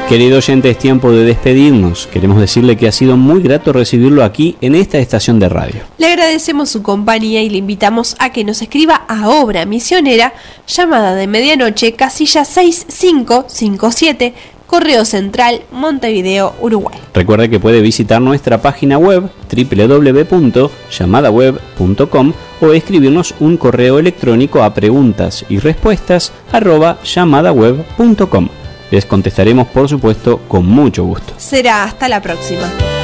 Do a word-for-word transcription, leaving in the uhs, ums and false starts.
Querido oyente, es tiempo de despedirnos. Queremos decirle que ha sido muy grato recibirlo aquí en esta estación de radio. Le agradecemos su compañía y le invitamos a que nos escriba a Obra Misionera, llamada de medianoche, casilla seis cinco cinco siete, Correo Central, Montevideo, Uruguay. Recuerde que puede visitar nuestra página web doble u doble u doble u punto llamada web punto com o escribirnos un correo electrónico a preguntas y respuestas arroba llamadaweb punto com. Les contestaremos, por supuesto, con mucho gusto. Será hasta la próxima.